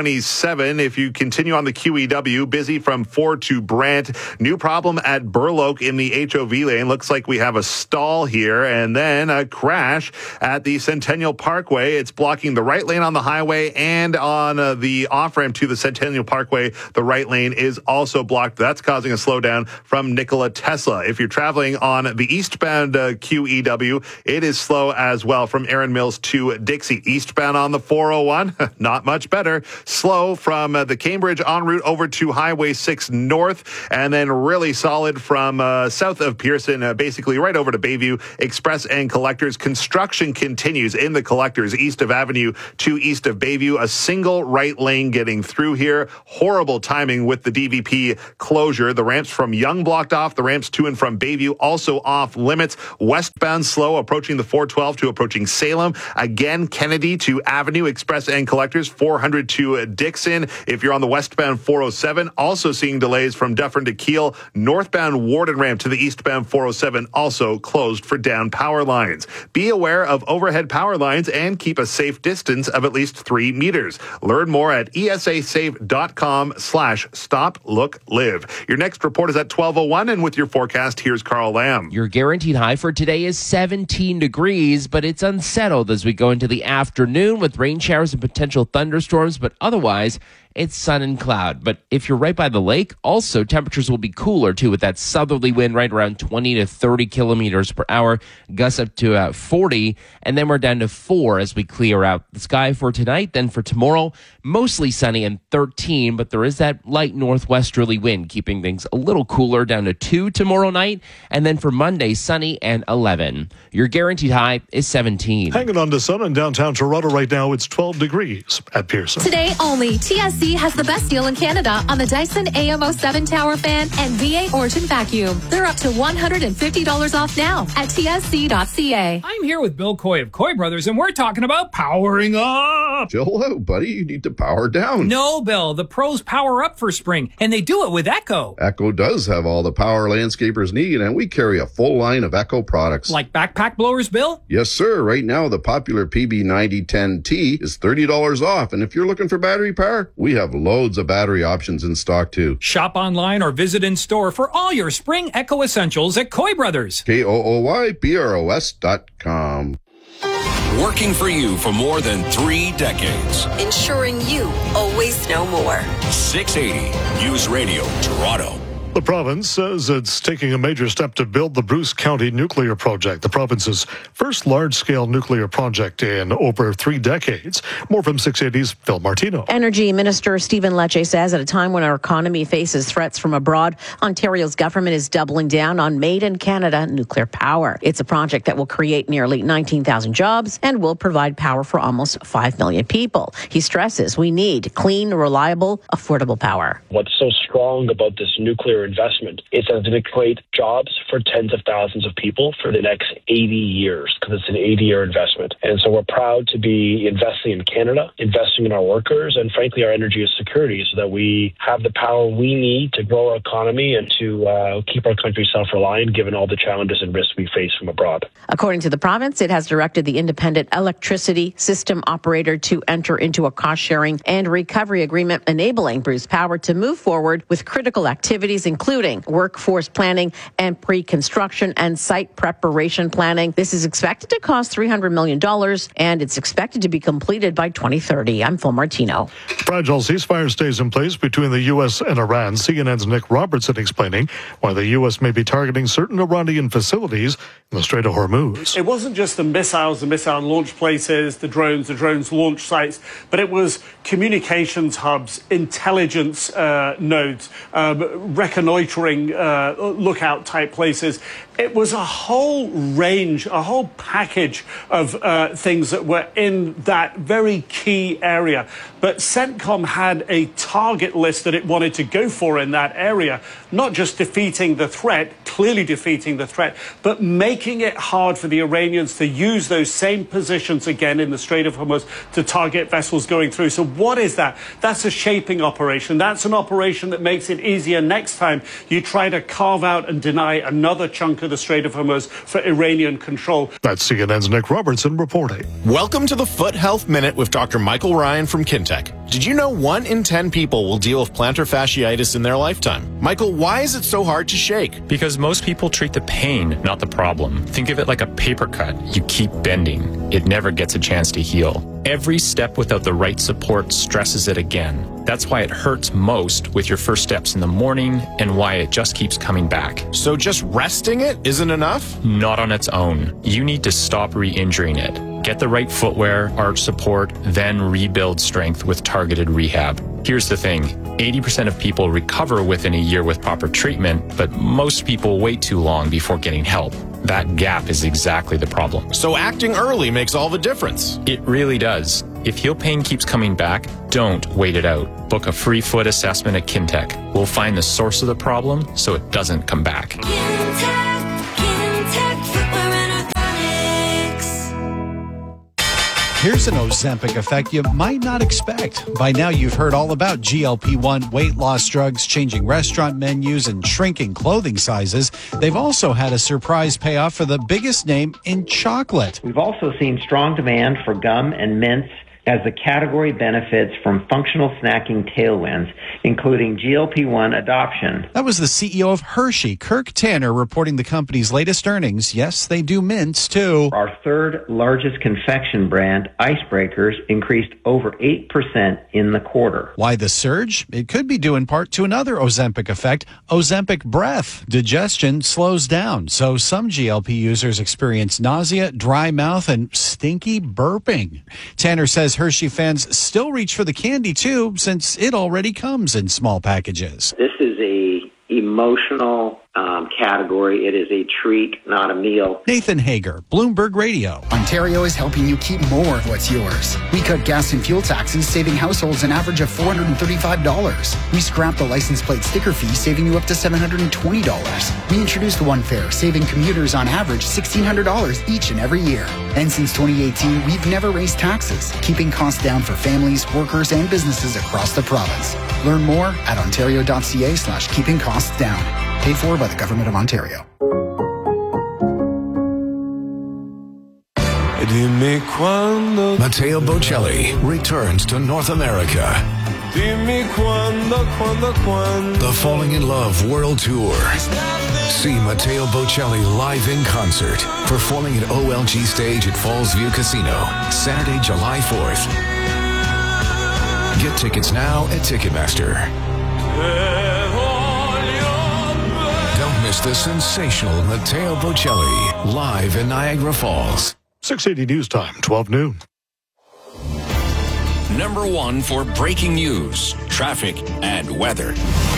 427. If you continue on the QEW, busy from 4 to Brant. New problem at Burloak in the HOV lane. Looks like we have a stall here, and then a crash at the Centennial Parkway. It's blocking the right lane on the highway, and on the off-ramp to the Centennial Parkway, the right lane is also blocked. That's causing a slowdown from Nikola Tesla. If you're traveling on the eastbound QEW, it is slow as well from Erin Mills to Dixie. Eastbound on the 401, not much better. Slow from the Cambridge en route over to Highway 6 North, and then really solid from south of Pearson, basically right over to Bayview. Express and Collectors. Construction continues in the Collectors east of Avenue to east of Bayview. A single right lane getting through here. Horrible timing with the DVP closure. The ramps from Young blocked off. The ramps to and from Bayview also off limits. Westbound slow approaching the 412 to approaching Salem. Again, Kennedy to Avenue. Express and Collectors. 400 to Dixon. If you're on the westbound 407, also seeing delays from Dufferin to Kiel. Northbound Warden ramp to the eastbound 407 also closed for down power lines. Be aware of overhead power lines and keep a safe distance of at least 3 meters. Learn more at esasafe.com/stop-look-live. Your next report is at 12:01, and with your forecast, here's Carl Lamb. Your guaranteed high for today is 17 degrees, but it's unsettled as we go into the afternoon with rain showers and potential thunderstorms, but otherwise, it's sun and cloud. But if you're right by the lake, also temperatures will be cooler too, with that southerly wind right around 20 to 30 kilometers per hour, gusts up to 40, and then we're down to 4 as we clear out the sky for tonight. Then for tomorrow, mostly sunny and 13, but there is that light northwesterly wind keeping things a little cooler, down to 2 tomorrow night. And then for Monday, sunny and 11. Your guaranteed high is 17. Hanging on to sun in downtown Toronto right now, it's 12 degrees at Pearson. Today only, TSC has the best deal in Canada on the Dyson AM07 Tower Fan and V8 Origin Vacuum. They're up to $150 off now at tsc.ca. I'm here with Bill Coy of Coy Brothers, and we're talking about powering up. Chill out, buddy. You need to power down. No, Bill. The pros power up for spring, and they do it with Echo. Echo does have all the power landscapers need, and we carry a full line of Echo products. Like backpack blowers, Bill? Yes, sir. Right now, the popular PB9010T is $30 off, and if you're looking for battery power, we have loads of battery options in stock, too. Shop online or visit in store for all your spring Echo essentials at Coy Brothers. KOOYBROS.com. Working for you for more than 3 decades. Ensuring you always know more. 680 News Radio, Toronto. The province says it's taking a major step to build the Bruce County nuclear project, the province's first large-scale nuclear project in over 3 decades. More from 680's Phil Martino. Energy Minister Stephen Lecce says at a time when our economy faces threats from abroad, Ontario's government is doubling down on made-in-Canada nuclear power. It's a project that will create nearly 19,000 jobs and will provide power for almost 5 million people. He stresses we need clean, reliable, affordable power. What's so strong about this nuclear investment is that it's going to create jobs for tens of thousands of people for the next 80 years, because it's an 80-year investment. And so we're proud to be investing in Canada, investing in our workers, and frankly, our energy security, so that we have the power we need to grow our economy and to keep our country self-reliant, given all the challenges and risks we face from abroad. According to the province, it has directed the independent electricity system operator to enter into a cost-sharing and recovery agreement, enabling Bruce Power to move forward with critical activities, including workforce planning and pre-construction and site preparation planning. This is expected to cost $300 million, and it's expected to be completed by 2030. I'm Phil Martino. Fragile ceasefire stays in place between the U.S. and Iran. CNN's Nick Robertson explaining why the U.S. may be targeting certain Iranian facilities the Strait of Hormuz. It wasn't just the missile launch places, the drones launch sites, but it was communications hubs, intelligence nodes, reconnoitering lookout type places. It was a whole range, a whole package of things that were in that very key area. But CENTCOM had a target list that it wanted to go for in that area, not just defeating the threat, clearly defeating the threat, but making it hard for the Iranians to use those same positions again in the Strait of Hormuz to target vessels going through. So what is that? That's a shaping operation. That's an operation that makes it easier next time you try to carve out and deny another chunk of the Strait of Hormuz for Iranian control. That's CNN's Nick Robertson reporting. Welcome to the Foot Health Minute with Dr. Michael Ryan from Kintec. Did you know 1 in 10 people will deal with plantar fasciitis in their lifetime? Michael, why is it so hard to shake? Because most people treat the pain, not the problem. Think of it like a paper cut. You keep bending. It never gets a chance to heal. Every step without the right support stresses it again. That's why it hurts most with your first steps in the morning and why it just keeps coming back. So just resting it isn't enough? Not on its own. You need to stop re-injuring it. Get the right footwear, arch support, then rebuild strength with targeted rehab. Here's the thing. 80% of people recover within a year with proper treatment, but most people wait too long before getting help. That gap is exactly the problem. So acting early makes all the difference. It really does. If heel pain keeps coming back, don't wait it out. Book a free foot assessment at Kintec. We'll find the source of the problem so it doesn't come back. Here's an Ozempic effect you might not expect. By now, you've heard all about GLP-1 weight loss drugs, changing restaurant menus, and shrinking clothing sizes. They've also had a surprise payoff for the biggest name in chocolate. We've also seen strong demand for gum and mints as the category benefits from functional snacking tailwinds, including GLP-1 adoption. That was the CEO of Hershey, Kirk Tanner, reporting the company's latest earnings. Yes, they do mints, too. Our third largest confection brand, Icebreakers, increased over 8% in the quarter. Why the surge? It could be due in part to another Ozempic effect, Ozempic breath. Digestion slows down, so some GLP users experience nausea, dry mouth, and stinky burping. Tanner says Hershey fans still reach for the candy, too, since it already comes in small packages. This is a emotional category. It is a treat, not a meal. Nathan Hager, Bloomberg Radio. Ontario is helping you keep more of what's yours. We cut gas and fuel taxes, saving households an average of $435. We scrapped the license plate sticker fee, saving you up to $720. We introduced One Fare, saving commuters on average $1,600 each and every year. And since 2018, we've never raised taxes, keeping costs down for families, workers, and businesses across the province. Learn more at ontario.ca/keeping costs down. Paid for by the Government of Ontario. Matteo Bocelli returns to North America. The Falling in Love World Tour. See Matteo Bocelli live in concert, performing at OLG Stage at Fallsview Casino, Saturday, July 4th. Get tickets now at Ticketmaster. Don't miss the sensational Matteo Bocelli live in Niagara Falls. 680 News Time, 12 noon. Number 1 for breaking news, traffic, and weather.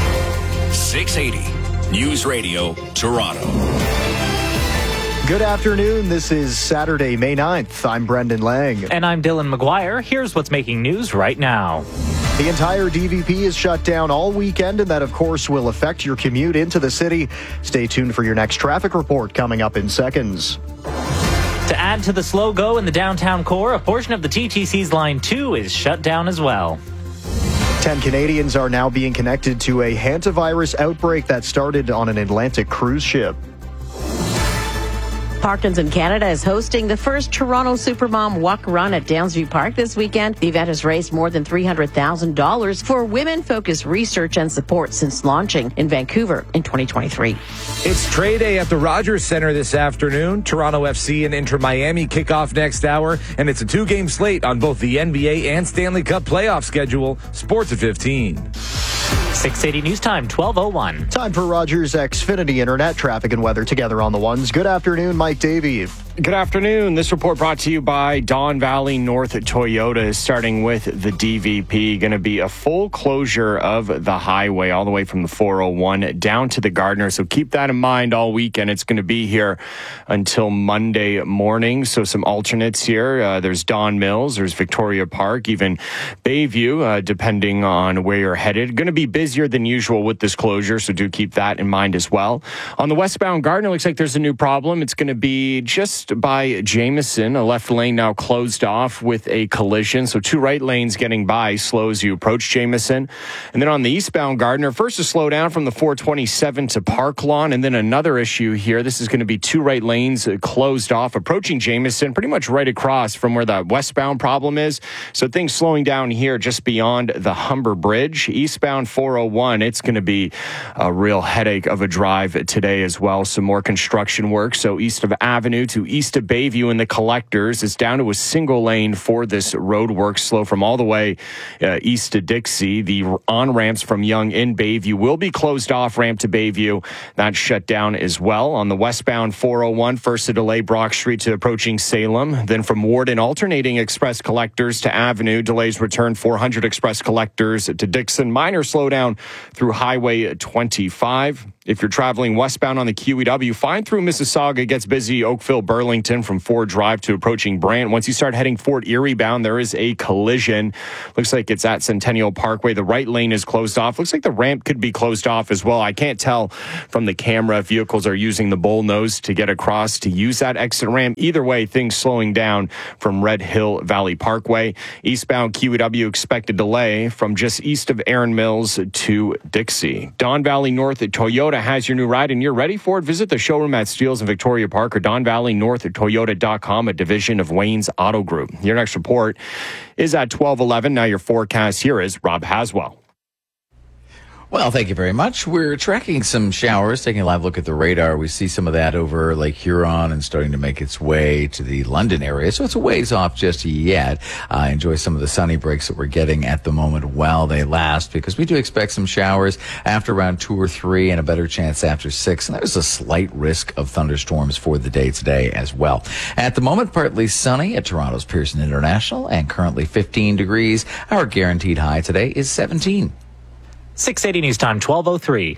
680 News Radio, Toronto. Good afternoon. This is Saturday, May 9th. I'm Brendan Lang. And I'm Dylan McGuire. Here's what's making news right now. The entire DVP is shut down all weekend, and that, of course, will affect your commute into the city. Stay tuned for your next traffic report coming up in seconds. To add to the slow go in the downtown core, a portion of the TTC's Line 2 is shut down as well. 10 Canadians are now being connected to a hantavirus outbreak that started on an Atlantic cruise ship. Parkinson's Canada is hosting the first Toronto Supermom Walk Run at Downsview Park this weekend. The event has raised more than $300,000 for women-focused research and support since launching in Vancouver in 2023. It's Trade Day at the Rogers Center this afternoon. Toronto FC and Inter Miami kick off next hour, and it's a 2-game slate on both the NBA and Stanley Cup playoff schedule. Sports at 15. 680 News Time, 12:01. Time for Rogers Xfinity Internet traffic and weather together on the ones. Good afternoon, Mike Mike Davey. Good afternoon. This report brought to you by Don Valley North Toyota, starting with the DVP. Going to be a full closure of the highway all the way from the 401 down to the Gardiner. So keep that in mind all weekend. It's going to be here until Monday morning. So some alternates here. There's Don Mills, there's Victoria Park, even Bayview, depending on where you're headed. Going to be busier than usual with this closure, so do keep that in mind as well. On the westbound Gardiner, looks like there's a new problem. It's going to be just by Jameson, a left lane now closed off with a collision. So 2 right lanes getting by slows you approach Jameson. And then on the eastbound Gardiner, first a slow down from the 427 to Park Lawn. And then another issue here. This is going to be 2 right lanes closed off approaching Jameson, pretty much right across from where the westbound problem is. So things slowing down here just beyond the Humber Bridge. Eastbound 401, it's going to be a real headache of a drive today as well. Some more construction work. So east of Avenue to east of Bayview in the collectors. It's down to a single lane for this road work, slow from all the way east to Dixie. The on-ramps from Yonge in Bayview will be closed off. Ramp to Bayview, that's shut down as well. On the westbound 401, first a delay Brock Street to approaching Salem. Then from Warden, alternating express collectors to Avenue. Delays return 400 express collectors to Dixon. Minor slowdown through Highway 25. If you're traveling westbound on the QEW, fine through Mississauga. Gets busy Oakville, Burlington from Ford Drive to approaching Brant. Once you start heading Fort Erie bound, there is a collision. Looks like it's at Centennial Parkway. The right lane is closed off. Looks like the ramp could be closed off as well. I can't tell from the camera if vehicles are using the bull nose to get across to use that exit ramp. Either way, things slowing down from Red Hill Valley Parkway. Eastbound QEW expected delay from just east of Erin Mills to Dixie. Don Valley North at Toyota has your new ride and you're ready for it. Visit the showroom at Steeles and Victoria Park or Don Valley North at Toyota.com, a division of Wayne's Auto Group. Your next report is at 12:11. Now your forecast here is Rob Haswell. Well, thank you very much. We're tracking some showers, taking a live look at the radar. We see some of that over Lake Huron and starting to make its way to the London area. So it's a ways off just yet. Enjoy some of the sunny breaks that we're getting at the moment while they last, because we do expect some showers after around 2 or 3 and a better chance after 6. And there's a slight risk of thunderstorms for the day today as well. At the moment, partly sunny at Toronto's Pearson International and currently 15 degrees. Our guaranteed high today is 17. 680 News Time, 12:03.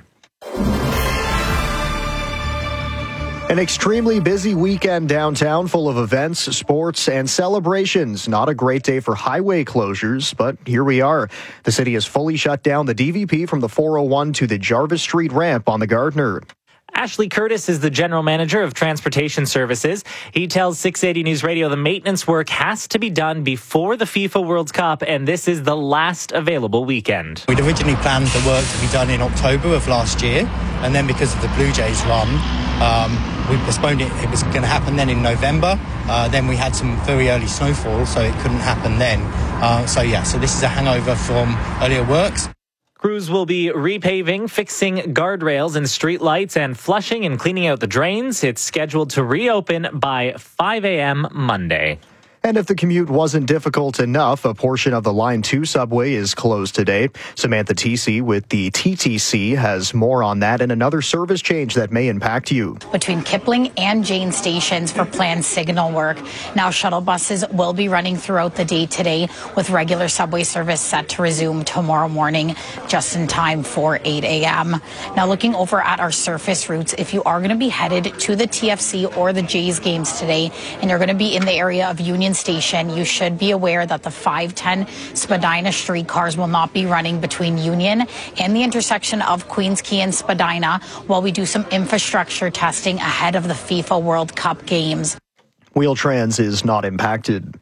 An extremely busy weekend downtown full of events, sports, and celebrations. Not a great day for highway closures, but here we are. The city has fully shut down the DVP from the 401 to the Jarvis Street ramp on the Gardiner. Ashley Curtis is the general manager of transportation services. He tells 680 News Radio the maintenance work has to be done before the FIFA World Cup, and this is the last available weekend. We'd originally planned the work to be done in October of last year, and then because of the Blue Jays run, we postponed it. It was going to happen then in November. Then we had some very early snowfall, so it couldn't happen then. So this is a hangover from earlier works. Crews will be repaving, fixing guardrails and street lights, and flushing and cleaning out the drains. It's scheduled to reopen by 5 a.m. Monday. And if the commute wasn't difficult enough, a portion of the Line 2 subway is closed today. Samantha TC with the TTC has more on that and another service change that may impact you. Between Kipling and Jane stations for planned signal work. Now shuttle buses will be running throughout the day today, with regular subway service set to resume tomorrow morning just in time for 8 a.m. Now looking over at our surface routes, if you are going to be headed to the TFC or the Jays games today and you're going to be in the area of Union Station, you should be aware that the 510 Spadina streetcars will not be running between Union and the intersection of Queens Quay and Spadina while we do some infrastructure testing ahead of the FIFA World Cup games. Wheel-Trans is not impacted.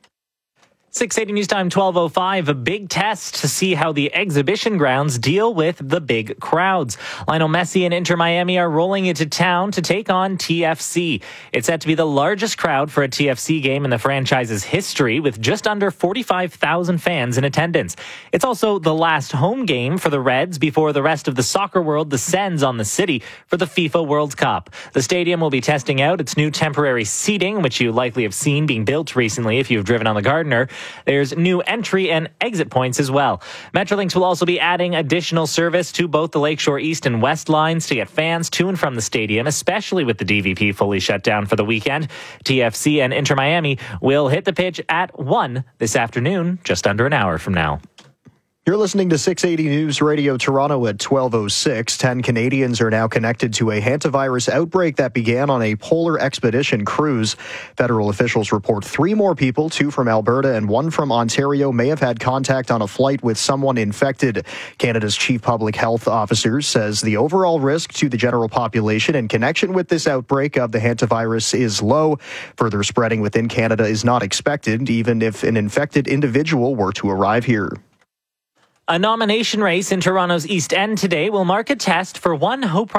680 News Time, 12:05. A big test to see how the exhibition grounds deal with the big crowds. Lionel Messi and Inter Miami are rolling into town to take on TFC. It's set to be the largest crowd for a TFC game in the franchise's history, with just under 45,000 fans in attendance. It's also the last home game for the Reds before the rest of the soccer world descends on the city for the FIFA World Cup. The stadium will be testing out its new temporary seating, which you likely have seen being built recently if you've driven on the Gardiner. There's new entry and exit points as well. Metrolinx will also be adding additional service to both the Lakeshore East and West lines to get fans to and from the stadium, especially with the DVP fully shut down for the weekend. TFC and Inter Miami will hit the pitch at 1 this afternoon, just under an hour from now. You're listening to 680 News Radio Toronto at 12:06. 10 Canadians are now connected to a hantavirus outbreak that began on a polar expedition cruise. Federal officials report 3 more people, 2 from Alberta and 1 from Ontario, may have had contact on a flight with someone infected. Canada's chief public health officer says the overall risk to the general population in connection with this outbreak of the hantavirus is low. Further spreading within Canada is not expected, even if an infected individual were to arrive here. A nomination race in Toronto's East End today will mark a test for one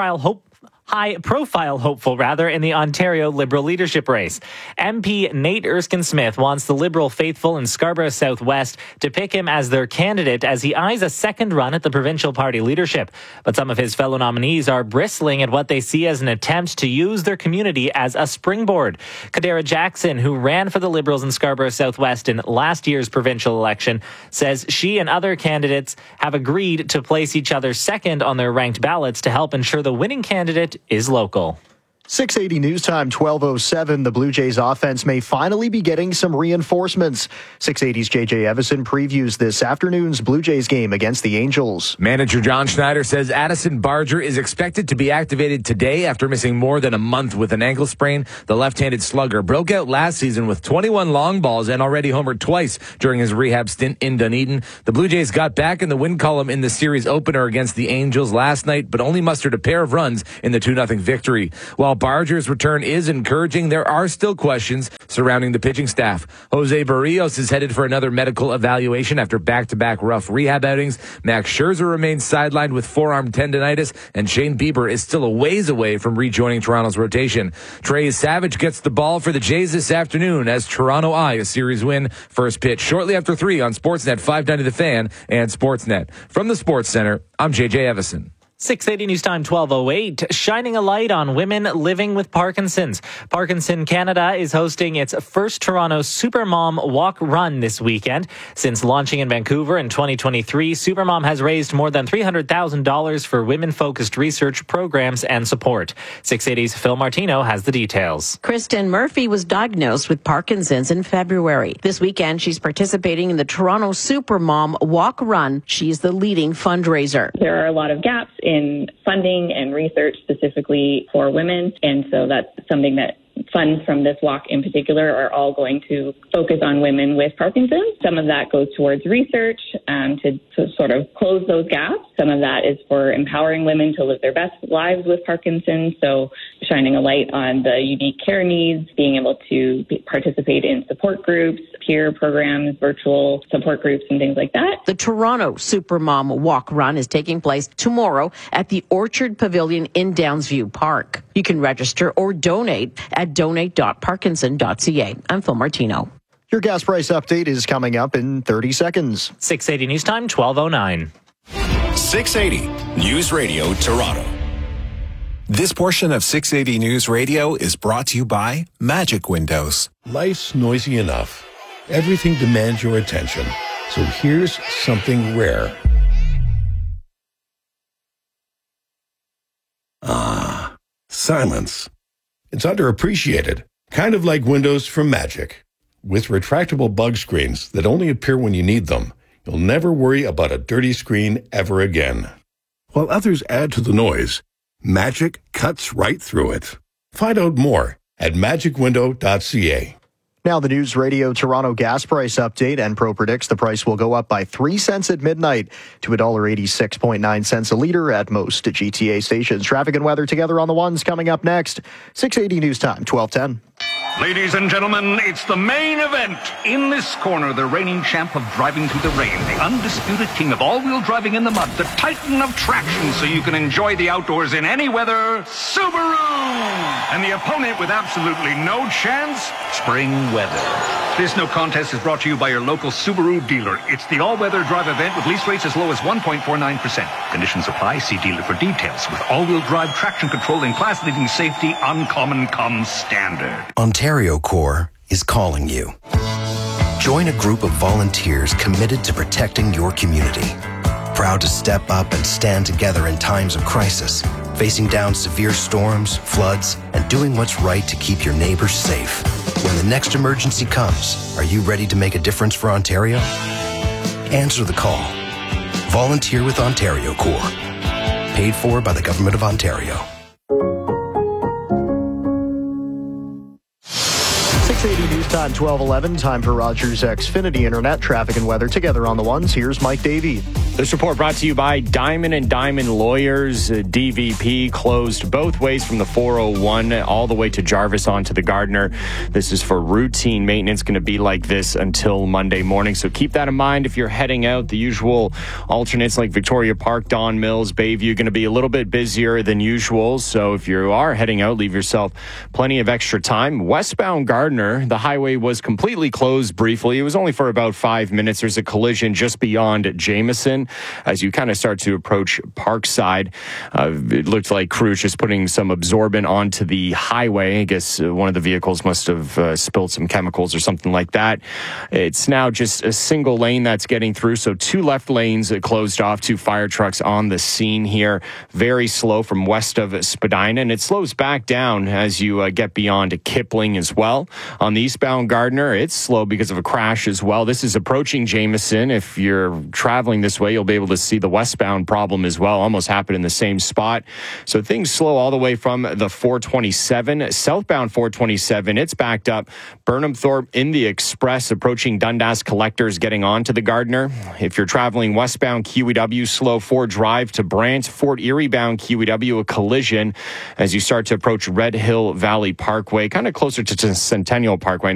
high-profile hopeful in the Ontario Liberal leadership race. MP Nate Erskine-Smith wants the Liberal faithful in Scarborough Southwest to pick him as their candidate as he eyes a second run at the provincial party leadership. But some of his fellow nominees are bristling at what they see as an attempt to use their community as a springboard. Kadera Jackson, who ran for the Liberals in Scarborough Southwest in last year's provincial election, says she and other candidates have agreed to place each other second on their ranked ballots to help ensure the winning candidate is local. 680 News Time, 12:07. The Blue Jays offense may finally be getting some reinforcements. 680's JJ Evison previews this afternoon's Blue Jays game against the Angels. Manager John Schneider says Addison Barger is expected to be activated today after missing more than a month with an ankle sprain. The left-handed slugger broke out last season with 21 long balls and already homered twice during his rehab stint in Dunedin. The Blue Jays got back in the win column in the series opener against the Angels last night, but only mustered a pair of runs in the 2-0 victory. While Barger's return is encouraging, there are still questions surrounding the pitching staff. Jose Barrios is headed for another medical evaluation after back-to-back rough rehab outings. Max Scherzer remains sidelined with forearm tendonitis, and Shane Bieber is still a ways away from rejoining Toronto's rotation. Trey Savage gets the ball for the Jays this afternoon as Toronto eye a series win. First pitch shortly after 3 on Sportsnet 590 The Fan and Sportsnet. From the Sports Center, I'm JJ Evison. 680 News Time, 12:08, shining a light on women living with Parkinson's. Parkinson Canada is hosting its first Toronto Supermom Walk Run this weekend. Since launching in Vancouver in 2023, Supermom has raised more than $300,000 for women-focused research programs and support. 680's Phil Martino has the details. Kristen Murphy was diagnosed with Parkinson's in February. This weekend, she's participating in the Toronto Supermom Walk Run. She's the leading fundraiser. There are a lot of gaps in funding and research specifically for women. And so that's something that funds from this walk in particular are all going to focus on women with Parkinson's. Some of that goes towards research to sort of close those gaps. Some of that is for empowering women to live their best lives with Parkinson's. So shining a light on the unique care needs, being able to participate in support groups, peer programs, virtual support groups, and things like that. The Toronto Supermom Walk Run is taking place tomorrow at the Orchard Pavilion in Downsview Park. You can register or donate at donate.parkinson.ca. I'm Phil Martino. Your gas price update is coming up in 30 seconds. 680 News Time, 12:09. 680 News Radio Toronto. This portion of 680 News Radio is brought to you by Magic Windows. Life's noisy enough. Everything demands your attention. So here's something rare. Silence. It's underappreciated, kind of like windows from Magic. With retractable bug screens that only appear when you need them, you'll never worry about a dirty screen ever again. While others add to the noise, Magic cuts right through it. Find out more at magicwindow.ca. Now the News Radio Toronto gas price update. Enpro predicts the price will go up by 3 cents at midnight to $1.86.9 a litre at most GTA stations. Traffic and weather together on the ones coming up next. 680 News Time, 12:10. Ladies and gentlemen, it's the main event. In this corner, the reigning champ of driving through the rain, the undisputed king of all-wheel driving in the mud, the titan of traction so you can enjoy the outdoors in any weather, Subaru! And the opponent with absolutely no chance, spring weather. This no contest is brought to you by your local Subaru dealer. It's the all-weather drive event with lease rates as low as 1.49%. Conditions apply. See dealer for details. With all-wheel drive traction control and class-leading safety, uncommon comes standard. Ontario Core is calling you. Join a group of volunteers committed to protecting your community. Proud to step up and stand together in times of crisis, facing down severe storms, floods, and doing what's right to keep your neighbors safe. When the next emergency comes, are you ready to make a difference for Ontario? Answer the call. Volunteer with Ontario Corps. Paid for by the Government of Ontario. 680 News Time, 12:11. Time for Rogers Xfinity Internet traffic and weather together on the ones. Here's Mike Davey. This report brought to you by Diamond and Diamond Lawyers. DVP closed both ways from the 401 all the way to Jarvis onto the Gardiner. This is for routine maintenance, going to be like this until Monday morning. So keep that in mind if you're heading out. The usual alternates like Victoria Park, Don Mills, Bayview, going to be a little bit busier than usual. So if you are heading out, leave yourself plenty of extra time. Westbound Gardiner, the highway was completely closed briefly. It was only for about 5 minutes. There's a collision just beyond Jameson as you kind of start to approach Parkside. It looked like crews just putting some absorbent onto the highway. I guess one of the vehicles must have spilled some chemicals or something like that. It's now just a single lane that's getting through. So 2 left lanes closed off, 2 fire trucks on the scene here. Very slow from west of Spadina, and it slows back down as you get beyond Kipling as well. On the eastbound Gardiner, it's slow because of a crash as well. This is approaching Jameson. If you're traveling this way, you'll be able to see the westbound problem as well. Almost happened in the same spot. So things slow all the way from the 427. Southbound 427, it's backed up. Burnhamthorpe in the Express, approaching Dundas Collectors, getting onto the Gardiner. If you're traveling westbound QEW, slow Ford Drive to Brant. Fort Erie bound QEW, a collision as you start to approach Red Hill Valley Parkway, kind of closer to Centennial Parkway.